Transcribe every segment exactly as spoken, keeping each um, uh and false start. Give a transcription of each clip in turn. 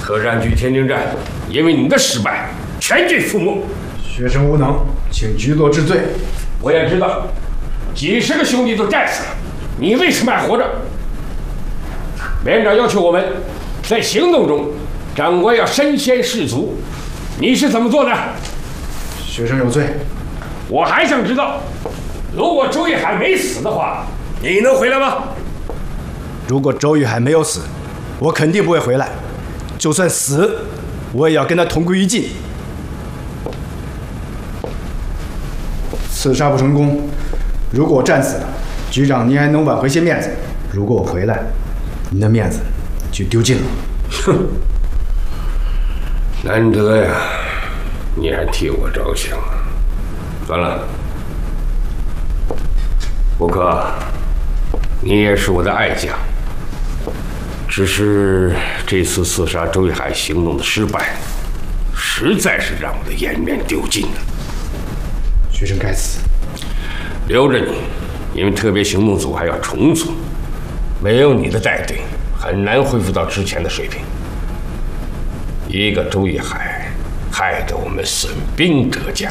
特战局天津站因为你的失败，全军覆没。 学生无能，请局座治罪。 我也知道，几十个兄弟都战死了，你为什么还活着？连长要求我们在行动中，长官要身先士卒，你是怎么做的？ 学生有罪。 我还想知道，如果周玉海没死的话，你能回来吗？ 如果周玉海没有死，我肯定不会回来。就算死，我也要跟他同归于尽。刺杀不成功，如果我战死了，局长您还能挽回些面子；如果我回来，您的面子就丢尽了。 哼，难得呀，你还替我着想。算了，吴克，你也是我的爱将。只是这次刺杀周玉海行动的失败，实在是让我的颜面丢尽了。 学生该死， 留着你，因为特别行动组还要重组，没有你的带队，很难恢复到之前的水平。一个周玉海，害得我们损兵折将。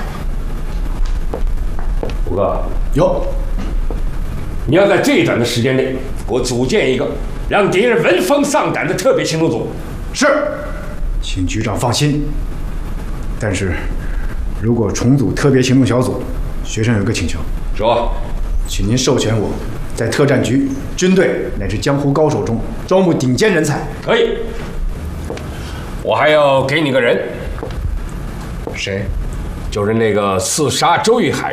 吴哥， 有， 你要在最短的时间内给我组建一个让敌人闻风丧胆的特别行动组。 是，请局长放心。但是，如果重组特别行动小组，学生有个请求。 说， 请您授权我在特战局、军队乃至江湖高手中招募顶尖人才。 可以。我还要给你个人。 谁？ 就是那个刺杀周玉海